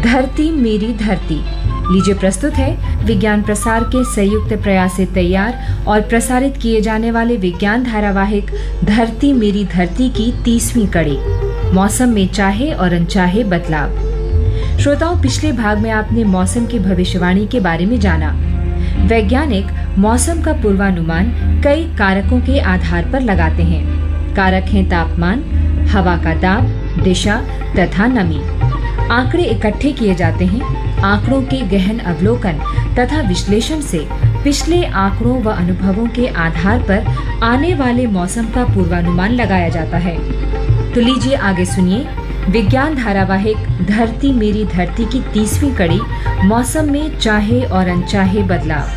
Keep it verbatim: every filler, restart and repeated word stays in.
धरती मेरी धरती। लीजिए प्रस्तुत है विज्ञान प्रसार के संयुक्त प्रयास से तैयार और प्रसारित किए जाने वाले विज्ञान धारावाहिक धरती मेरी धरती की तीसवीं कड़ी, मौसम में चाहे और अनचाहे बदलाव। श्रोताओं, पिछले भाग में आपने मौसम की भविष्यवाणी के बारे में जाना। वैज्ञानिक मौसम का पूर्वानुमान कई कारकों के आधार पर लगाते हैं। कारक हैं तापमान, हवा का दाब, दिशा तथा नमी। आंकड़े इकट्ठे किए जाते हैं। आंकड़ों के गहन अवलोकन तथा विश्लेषण से पिछले आंकड़ों व अनुभवों के आधार पर आने वाले मौसम का पूर्वानुमान लगाया जाता है। तो लीजिए आगे सुनिए विज्ञान धारावाहिक धरती मेरी धरती की तीसवीं कड़ी, मौसम में चाहे और अनचाहे बदलाव।